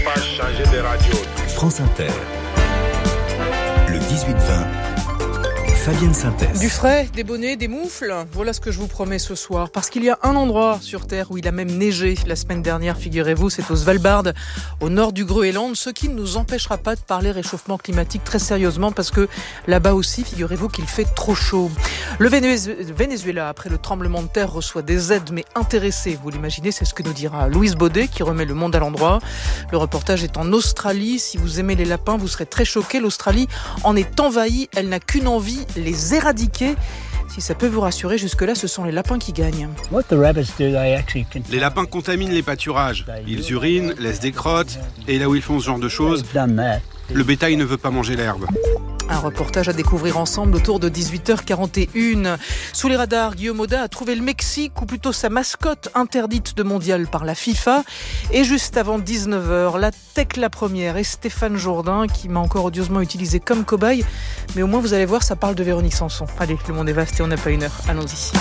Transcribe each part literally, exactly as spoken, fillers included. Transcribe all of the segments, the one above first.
Pas changer de radio. France Inter. Le dix-huit vingt. Fabienne Synthèse. Du frais, des bonnets, des moufles, voilà ce que je vous promets ce soir. Parce qu'il y a un endroit sur Terre où il a même neigé la semaine dernière, figurez-vous, c'est au Svalbard, au nord du Groenland, ce qui ne nous empêchera pas de parler réchauffement climatique très sérieusement, parce que là-bas aussi, figurez-vous qu'il fait trop chaud. Le Venezuela, après le tremblement de terre, reçoit des aides, mais intéressées. Vous l'imaginez, c'est ce que nous dira Louise Baudet, qui remet le monde à l'endroit. Le reportage est en Australie. Si vous aimez les lapins, vous serez très choqués. L'Australie en est envahie. Elle n'a qu'une envie, les éradiquer. Si ça peut vous rassurer, jusque-là, ce sont les lapins qui gagnent. Les lapins contaminent les pâturages. Ils urinent, laissent des crottes, et là où ils font ce genre de choses, le bétail ne veut pas manger l'herbe. Un reportage à découvrir ensemble autour de dix-huit heures quarante et une. Sous les radars, Guillaume Oda a trouvé le Mexique, ou plutôt sa mascotte interdite de mondial par la FIFA. Et juste avant dix-neuf heures, la Tech la première et Stéphane Jourdain, qui m'a encore odieusement utilisé comme cobaye. Mais au moins, vous allez voir, ça parle de Véronique Sanson. Allez, le monde est vaste et on n'a pas une heure. Allons-y.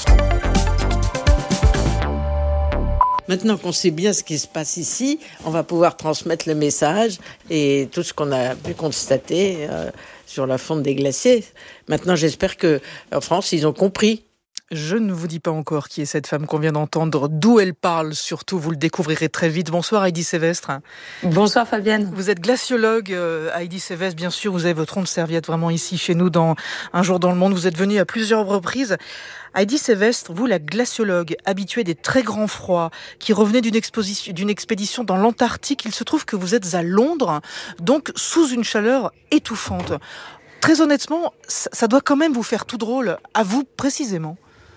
Maintenant qu'on sait bien ce qui se passe ici, on va pouvoir transmettre le message et tout ce qu'on a pu constater euh, sur la fonte des glaciers. Maintenant, j'espère qu'en France, ils ont compris. Je ne vous dis pas encore qui est cette femme qu'on vient d'entendre, d'où elle parle, surtout vous le découvrirez très vite. Bonsoir Heidi Sévestre. Bonsoir Fabienne. Vous êtes glaciologue, euh, Heidi Sévestre, bien sûr, vous avez votre rond de serviette vraiment ici chez nous dans Un jour dans le monde. Vous êtes venue à plusieurs reprises. Heidi Sévestre, vous la glaciologue, habituée des très grands froids, qui revenait d'une, exposition, d'une expédition dans l'Antarctique, il se trouve que vous êtes à Londres, donc sous une chaleur étouffante. Très honnêtement, ça, ça doit quand même vous faire tout drôle, à vous précisément.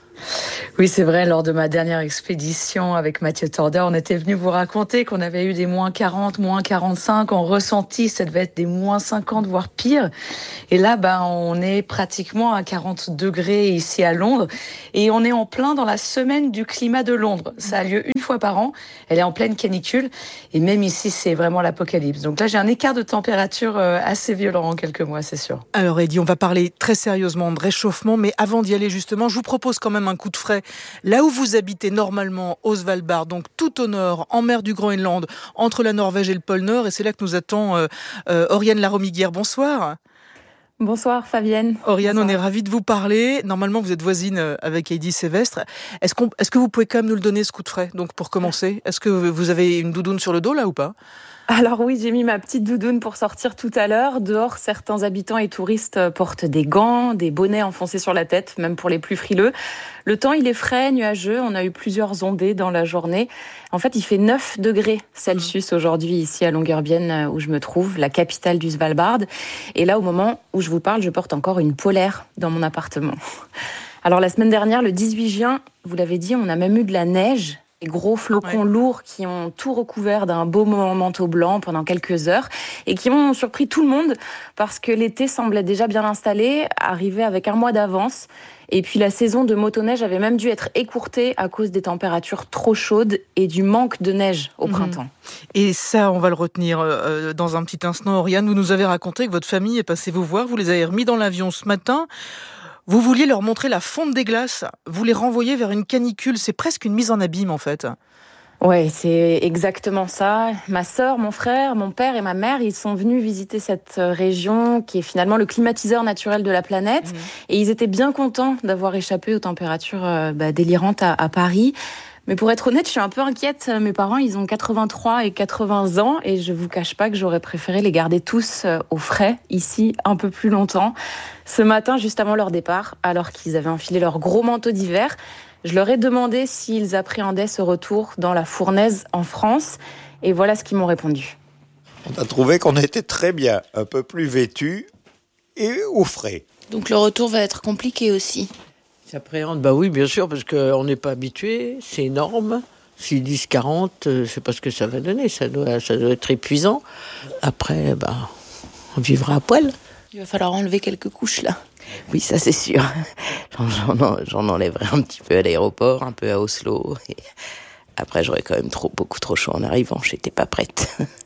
Oui, c'est vrai, lors de ma dernière expédition avec Mathieu Torder, on était venu vous raconter qu'on avait eu des moins quarante, moins quarante-cinq, on ressentit, ça devait être des moins cinquante, voire pire. Et là, ben, on est pratiquement à quarante degrés ici à Londres et on est en plein dans la semaine du climat de Londres. Ça a lieu une fois par an, elle est en pleine canicule et même ici, c'est vraiment l'apocalypse. Donc là, j'ai un écart de température assez violent en quelques mois, c'est sûr. Alors Heidi, on va parler très sérieusement de réchauffement, mais avant d'y aller justement, je vous propose quand même un coup de frais. Là où vous habitez normalement, au Svalbard, donc tout au nord, en mer du Groenland, entre la Norvège et le pôle Nord, et c'est là que nous attend euh, euh, Oriane Laromiguière. Bonsoir. Bonsoir Fabienne. Oriane, Bonsoir. On est ravis de vous parler. Normalement, vous êtes voisine avec Heidi Sévestre. Est-ce, qu'on, est-ce que vous pouvez quand même nous le donner, ce coup de frais, donc pour commencer? Est-ce que vous avez une doudoune sur le dos là ou pas? Alors oui, j'ai mis ma petite doudoune pour sortir tout à l'heure. Dehors, certains habitants et touristes portent des gants, des bonnets enfoncés sur la tête, même pour les plus frileux. Le temps, il est frais, nuageux. On a eu plusieurs ondées dans la journée. En fait, il fait neuf degrés Celsius aujourd'hui ici à Longyearbyen, où je me trouve, la capitale du Svalbard. Et là, au moment où je vous parle, je porte encore une polaire dans mon appartement. Alors la semaine dernière, le dix-huit juin, vous l'avez dit, on a même eu de la neige. Des gros flocons ouais. lourds qui ont tout recouvert d'un beau manteau blanc pendant quelques heures et qui ont surpris tout le monde parce que l'été semblait déjà bien installé, arrivé avec un mois d'avance. Et puis la saison de motoneige avait même dû être écourtée à cause des températures trop chaudes et du manque de neige au mmh. printemps. Et ça, on va le retenir euh, dans un petit instant. Oriane, vous nous avez raconté que votre famille est passée vous voir, vous les avez remis dans l'avion ce matin. Vous vouliez leur montrer la fonte des glaces, vous les renvoyez vers une canicule, c'est presque une mise en abîme en fait. Ouais, c'est exactement ça. Ma sœur, mon frère, mon père et ma mère, ils sont venus visiter cette région qui est finalement le climatiseur naturel de la planète. Mmh. Et ils étaient bien contents d'avoir échappé aux températures euh, bah, délirantes à, à Paris. Mais pour être honnête, je suis un peu inquiète. Mes parents, ils ont quatre-vingt-trois et quatre-vingts ans et je vous cache pas que j'aurais préféré les garder tous au frais, ici, un peu plus longtemps. Ce matin, juste avant leur départ, alors qu'ils avaient enfilé leur gros manteau d'hiver, je leur ai demandé s'ils appréhendaient ce retour dans la fournaise en France. Et voilà ce qu'ils m'ont répondu. On a trouvé qu'on était très bien, un peu plus vêtus et au frais. Donc le retour va être compliqué aussi. S'appréhende, bah oui, bien sûr, parce qu'on n'est pas habitué, c'est énorme. S'ils disent quarante, euh, je ne sais pas ce que ça va donner, ça doit, ça doit être épuisant. Après, bah, on vivra à poil. Il va falloir enlever quelques couches, là. Oui, ça c'est sûr. J'en, j'en, j'en enlèverai un petit peu à l'aéroport, un peu à Oslo. Et après, j'aurais quand même trop, beaucoup trop chaud en arrivant, j'étais pas prête.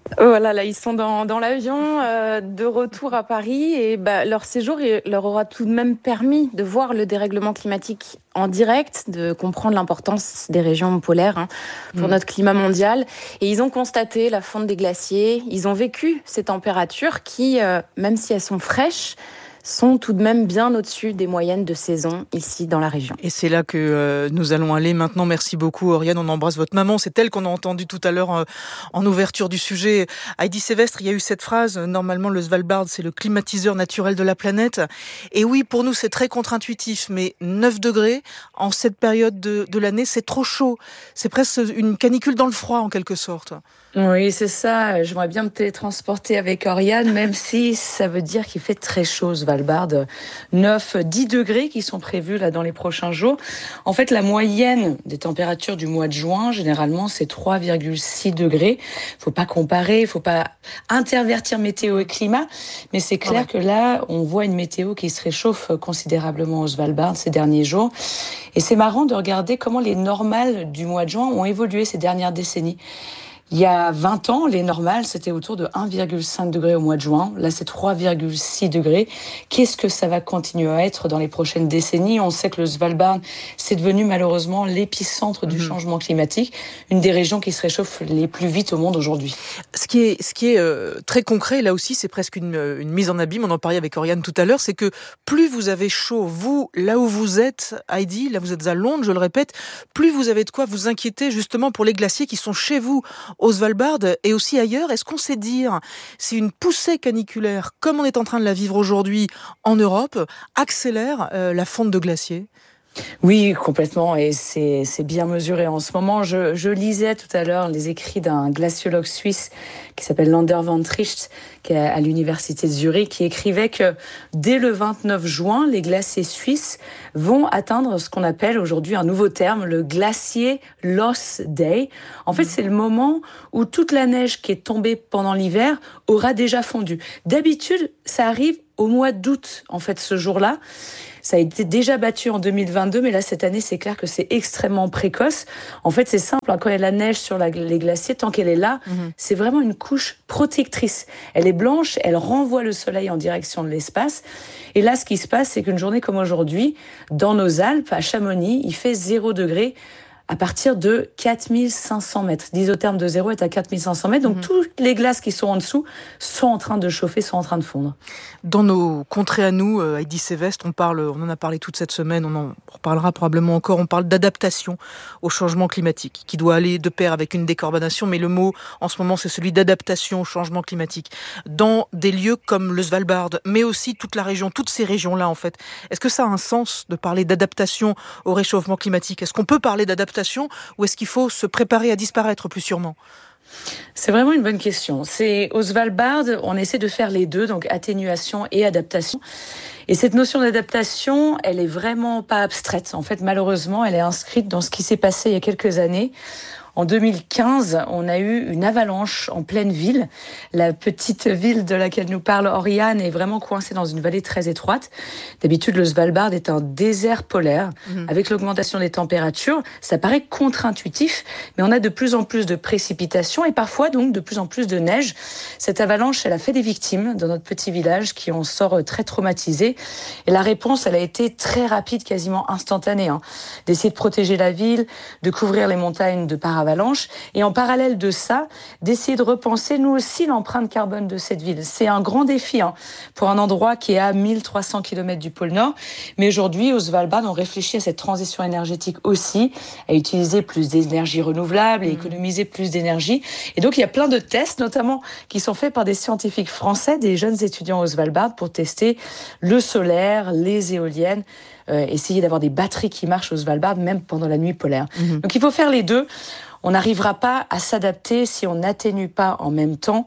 Voilà, là, ils sont dans, dans l'avion euh, de retour à Paris et bah, leur séjour il leur aura tout de même permis de voir le dérèglement climatique en direct, de comprendre l'importance des régions polaires hein, pour mmh. notre climat mondial. Et ils ont constaté la fonte des glaciers, ils ont vécu ces températures qui, euh, même si elles sont fraîches, sont tout de même bien au-dessus des moyennes de saison ici dans la région. Et c'est là que euh, nous allons aller maintenant. Merci beaucoup Oriane, on embrasse votre maman. C'est elle qu'on a entendue tout à l'heure euh, en ouverture du sujet. Heidi Sévestre, il y a eu cette phrase, normalement le Svalbard c'est le climatiseur naturel de la planète. Et oui, pour nous c'est très contre-intuitif, mais neuf degrés en cette période de, de l'année, c'est trop chaud. C'est presque une canicule dans le froid en quelque sorte. Oui, c'est ça. J'aimerais bien me télétransporter avec Oriane, même si ça veut dire qu'il fait très chaud, Svalbard. neuf, dix degrés qui sont prévus là dans les prochains jours. En fait, la moyenne des températures du mois de juin, généralement, c'est trois virgule six degrés. Faut pas comparer, faut pas intervertir météo et climat, mais c'est clair ouais. que là, on voit une météo qui se réchauffe considérablement au Svalbard ces derniers jours. Et c'est marrant de regarder comment les normales du mois de juin ont évolué ces dernières décennies. Il y a vingt ans, les normales, c'était autour de un virgule cinq degrés au mois de juin. Là, c'est trois virgule six degrés. Qu'est-ce que ça va continuer à être dans les prochaines décennies ? On sait que le Svalbard, c'est devenu malheureusement l'épicentre du mmh. changement climatique, une des régions qui se réchauffe les plus vite au monde aujourd'hui. Ce qui est, ce qui est euh, très concret, là aussi, c'est presque une, une mise en abîme. On en parlait avec Oriane tout à l'heure. C'est que plus vous avez chaud, vous, là où vous êtes, Heidi, là vous êtes à Londres, je le répète, plus vous avez de quoi vous inquiéter justement pour les glaciers qui sont chez vous, au Svalbard et aussi ailleurs. Est-ce qu'on sait dire si une poussée caniculaire, comme on est en train de la vivre aujourd'hui en Europe, accélère euh, la fonte de glaciers ? Oui, complètement, et c'est, c'est bien mesuré en ce moment. Je, je lisais tout à l'heure les écrits d'un glaciologue suisse qui s'appelle Lander van Tricht, qui est à l'université de Zurich, qui écrivait que dès le vingt-neuf juin, les glaciers suisses vont atteindre ce qu'on appelle aujourd'hui un nouveau terme, le glacier loss day. En fait, c'est le moment où toute la neige qui est tombée pendant l'hiver aura déjà fondu. D'habitude, ça arrive au mois d'août, en fait, ce jour-là. Ça a été déjà battu en deux mille vingt-deux, mais là, cette année, c'est clair que c'est extrêmement précoce. En fait, c'est simple, hein, quand il y a de la neige sur la, les glaciers, tant qu'elle est là, mmh. c'est vraiment une couche protectrice. Elle est blanche, elle renvoie le soleil en direction de l'espace. Et là, ce qui se passe, c'est qu'une journée comme aujourd'hui, dans nos Alpes, à Chamonix, il fait zéro degré à partir de quatre mille cinq cents mètres. L'isotherme de zéro est à quatre mille cinq cents mètres, donc mmh. toutes les glaces qui sont en dessous sont en train de chauffer, sont en train de fondre. Dans nos contrées à nous, Heidi Sévestre, on parle, on en a parlé toute cette semaine, on en reparlera probablement encore, on parle d'adaptation au changement climatique, qui doit aller de pair avec une décarbonation, mais le mot en ce moment c'est celui d'adaptation au changement climatique. Dans des lieux comme le Svalbard, mais aussi toute la région, toutes ces régions-là en fait, est-ce que ça a un sens de parler d'adaptation au réchauffement climatique ? Est-ce qu'on peut parler d'adaptation ou est-ce qu'il faut se préparer à disparaître plus sûrement ? C'est vraiment une bonne question. C'est au Svalbard, on essaie de faire les deux, donc atténuation et adaptation. Et cette notion d'adaptation, elle est vraiment pas abstraite. En fait, malheureusement, elle est inscrite dans ce qui s'est passé il y a quelques années. En deux mille quinze, on a eu une avalanche en pleine ville. La petite ville de laquelle nous parle Oriane est vraiment coincée dans une vallée très étroite. D'habitude, le Svalbard est un désert polaire. Mmh. Avec l'augmentation des températures, ça paraît contre-intuitif, mais on a de plus en plus de précipitations et parfois donc de plus en plus de neige. Cette avalanche, elle a fait des victimes dans notre petit village qui en sort très traumatisé. Et la réponse, elle a été très rapide, quasiment instantanée, hein. D'essayer de protéger la ville, de couvrir les montagnes de par avalanche, et en parallèle de ça, d'essayer de repenser nous aussi l'empreinte carbone de cette ville. C'est un grand défi hein, pour un endroit qui est à mille trois cents kilomètres du pôle Nord, mais aujourd'hui au Svalbard, on réfléchit à cette transition énergétique aussi, à utiliser plus d'énergie renouvelable et économiser plus d'énergie. Et donc il y a plein de tests, notamment qui sont faits par des scientifiques français, des jeunes étudiants au Svalbard, pour tester le solaire, les éoliennes, euh, essayer d'avoir des batteries qui marchent au Svalbard, même pendant la nuit polaire. Mmh. Donc il faut faire les deux. On n'arrivera pas à s'adapter si on n'atténue pas en même temps.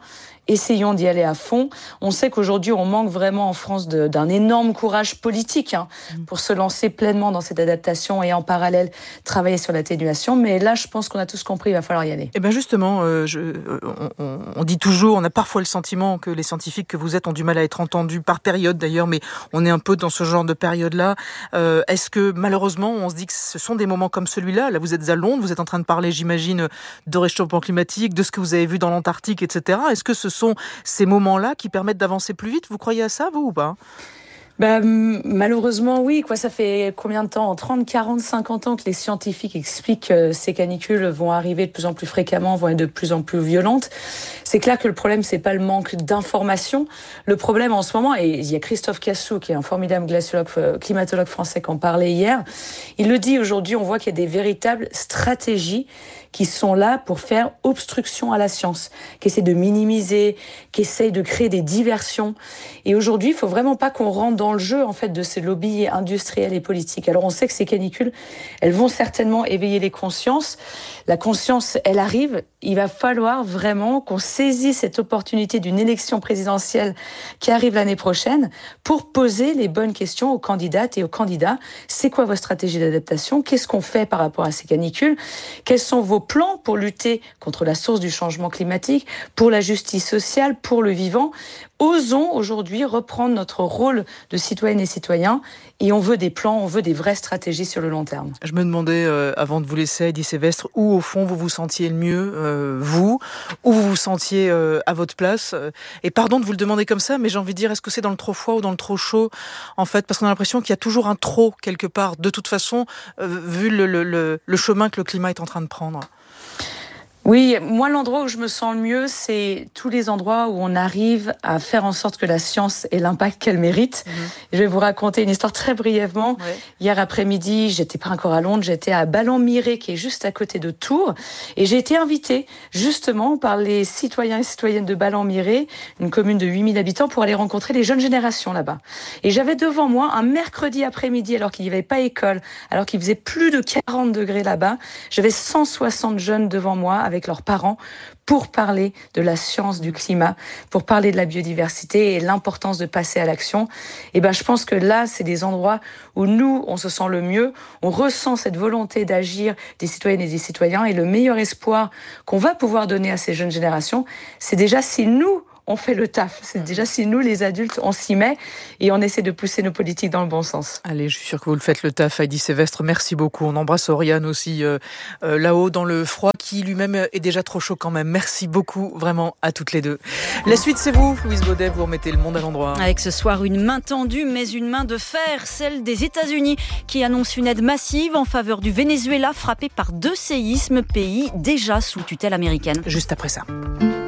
essayons d'y aller à fond. On sait qu'aujourd'hui, on manque vraiment en France de, d'un énorme courage politique hein, pour se lancer pleinement dans cette adaptation et en parallèle travailler sur l'atténuation. Mais là, je pense qu'on a tous compris, il va falloir y aller. Et bien justement, euh, je, euh, on, on dit toujours, on a parfois le sentiment que les scientifiques que vous êtes ont du mal à être entendus par période d'ailleurs, mais on est un peu dans ce genre de période-là. Euh, est-ce que malheureusement, on se dit que ce sont des moments comme celui-là, là vous êtes à Londres, vous êtes en train de parler, j'imagine, de réchauffement climatique, de ce que vous avez vu dans l'Antarctique, et cetera. Est-ce que ce sont ces moments-là qui permettent d'avancer plus vite? Vous croyez à ça, vous, ou pas? Bah, malheureusement, oui. Quoi, ça fait combien de temps? trente, quarante, cinquante ans que les scientifiques expliquent que ces canicules vont arriver de plus en plus fréquemment, vont être de plus en plus violentes. C'est clair que le problème, c'est pas le manque d'informations. Le problème en ce moment, et il y a Christophe Cassou, qui est un formidable glaciologue, climatologue français, qui en parlait hier. Il le dit aujourd'hui, on voit qu'il y a des véritables stratégies qui sont là pour faire obstruction à la science, qui essaient de minimiser, qui essayent de créer des diversions. Et aujourd'hui, il faut vraiment pas qu'on rentre dans le jeu en fait de ces lobbies industriels et politiques. Alors on sait que ces canicules, elles vont certainement éveiller les consciences. La conscience, elle arrive. Il va falloir vraiment qu'on saisisse cette opportunité d'une élection présidentielle qui arrive l'année prochaine pour poser les bonnes questions aux candidates et aux candidats. C'est quoi votre stratégie d'adaptation? Qu'est-ce qu'on fait par rapport à ces canicules? Quels sont vos plans pour lutter contre la source du changement climatique, pour la justice sociale, pour le vivant? Osons aujourd'hui reprendre notre rôle de citoyennes et citoyens et on veut des plans, on veut des vraies stratégies sur le long terme. Je me demandais, euh, avant de vous laisser, Heidi Sévestre, où au fond vous vous sentiez le mieux, euh, vous, où vous vous sentiez euh, à votre place. Et pardon de vous le demander comme ça, mais j'ai envie de dire, est-ce que c'est dans le trop froid ou dans le trop chaud, en fait? Parce qu'on a l'impression qu'il y a toujours un trop quelque part, de toute façon, euh, vu le, le, le, le chemin que le climat est en train de prendre. Oui, moi, l'endroit où je me sens le mieux, c'est tous les endroits où on arrive à faire en sorte que la science ait l'impact qu'elle mérite. Mmh. Je vais vous raconter une histoire très brièvement. Ouais. Hier après-midi, j'étais pas encore à Londres, j'étais à Ballon-Miré, qui est juste à côté de Tours. Et j'ai été invitée, justement, par les citoyens et citoyennes de Ballon-Miré, une commune de huit mille habitants, pour aller rencontrer les jeunes générations là-bas. Et j'avais devant moi, un mercredi après-midi, alors qu'il n'y avait pas école, alors qu'il faisait plus de quarante degrés là-bas, j'avais cent soixante jeunes devant moi, avec avec leurs parents pour parler de la science du climat, pour parler de la biodiversité et l'importance de passer à l'action. Et ben, je pense que là, c'est des endroits où nous, on se sent le mieux, on ressent cette volonté d'agir des citoyennes et des citoyens, et le meilleur espoir qu'on va pouvoir donner à ces jeunes générations, c'est déjà si nous, on fait le taf. C'est déjà si nous, les adultes, on s'y met et on essaie de pousser nos politiques dans le bon sens. Allez, je suis sûre que vous le faites le taf, Heidi Sévestre. Merci beaucoup. On embrasse Oriane aussi, euh, euh, là-haut dans le froid, qui lui-même est déjà trop chaud quand même. Merci beaucoup, vraiment, à toutes les deux. La suite, c'est vous, Louise Baudet. Vous remettez le monde à l'endroit. Avec ce soir une main tendue, mais une main de fer, celle des États-Unis, qui annonce une aide massive en faveur du Venezuela, frappé par deux séismes, pays déjà sous tutelle américaine. Juste après ça.